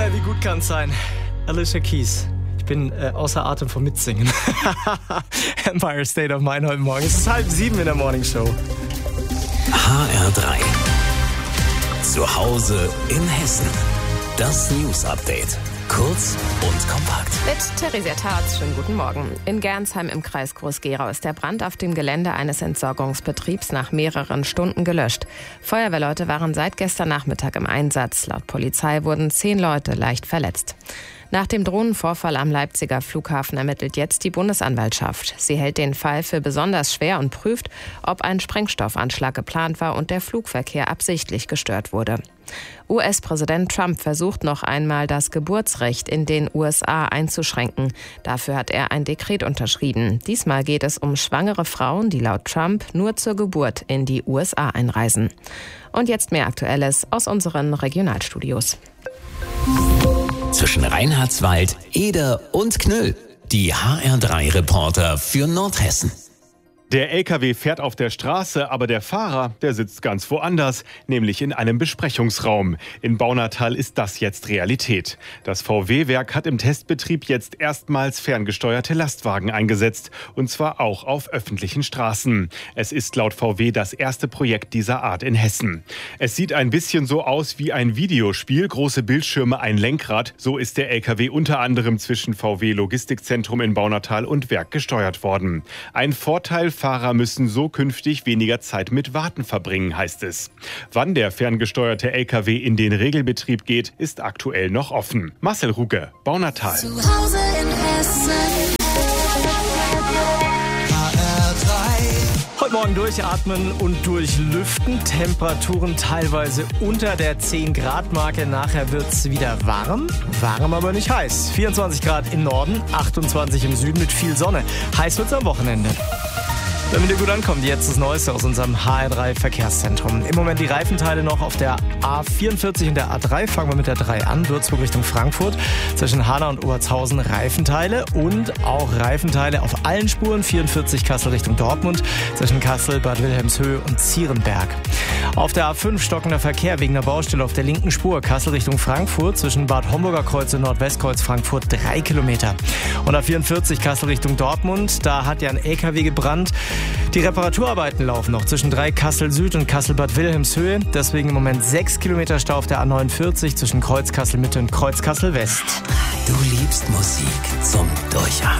Alter, wie gut kann's sein? Alicia Keys. Ich bin außer Atem vom Mitsingen. Empire State of Mind heute Morgen. Es ist 6:30 in der Morning Show. HR3. Zu Hause in Hessen. Das News Update. Kurz und kompakt. Mit Theresia Tarz, schönen guten Morgen. In Gernsheim im Kreis Groß-Gerau ist der Brand auf dem Gelände eines Entsorgungsbetriebs nach mehreren Stunden gelöscht. Feuerwehrleute waren seit gestern Nachmittag im Einsatz. Laut Polizei wurden 10 Leute leicht verletzt. Nach dem Drohnenvorfall am Leipziger Flughafen ermittelt jetzt die Bundesanwaltschaft. Sie hält den Fall für besonders schwer und prüft, ob ein Sprengstoffanschlag geplant war und der Flugverkehr absichtlich gestört wurde. US-Präsident Trump versucht noch einmal, das Geburtsrecht in den USA einzuschränken. Dafür hat er ein Dekret unterschrieben. Diesmal geht es um schwangere Frauen, die laut Trump nur zur Geburt in die USA einreisen. Und jetzt mehr Aktuelles aus unseren Regionalstudios. Zwischen Reinhardswald, Eder und Knüll. Die HR3-Reporter für Nordhessen. Der LKW fährt auf der Straße, aber der Fahrer, der sitzt ganz woanders, nämlich in einem Besprechungsraum. In Baunatal ist das jetzt Realität. Das VW-Werk hat im Testbetrieb jetzt erstmals ferngesteuerte Lastwagen eingesetzt, und zwar auch auf öffentlichen Straßen. Es ist laut VW das erste Projekt dieser Art in Hessen. Es sieht ein bisschen so aus wie ein Videospiel, große Bildschirme, ein Lenkrad. So ist der LKW unter anderem zwischen VW Logistikzentrum in Baunatal und Werk gesteuert worden. Ein Vorteil: Fahrer müssen so künftig weniger Zeit mit Warten verbringen, heißt es. Wann der ferngesteuerte LKW in den Regelbetrieb geht, ist aktuell noch offen. Marcel Ruge, Baunatal. Zu Hause in Hessen. Heute Morgen durchatmen und durchlüften. Temperaturen teilweise unter der 10-Grad-Marke. Nachher wird's wieder warm. Warm, aber nicht heiß. 24 Grad im Norden, 28 im Süden mit viel Sonne. Heiß wird's am Wochenende. Damit ihr gut ankommt, jetzt das Neueste aus unserem HR3 Verkehrszentrum. Im Moment die Reifenteile noch auf der A44 und der A3. Fangen wir mit der 3 an, Würzburg Richtung Frankfurt. Zwischen Hanau und Obertshausen Reifenteile und auch Reifenteile auf allen Spuren. 44 Kassel Richtung Dortmund, zwischen Kassel, Bad Wilhelmshöhe und Zierenberg. Auf der A5 stockender Verkehr wegen der Baustelle auf der linken Spur. Kassel Richtung Frankfurt, zwischen Bad Homburger Kreuz und Nordwestkreuz Frankfurt 3 Kilometer. Und A44 Kassel Richtung Dortmund, da hat ja ein LKW gebrannt. Die Reparaturarbeiten laufen noch zwischen 3 Kassel Süd und Kassel Bad Wilhelmshöhe. Deswegen im Moment 6 Kilometer Stau auf der A49 zwischen Kreuz Kassel Mitte und Kreuz Kassel West. Du liebst Musik zum Durchatmen.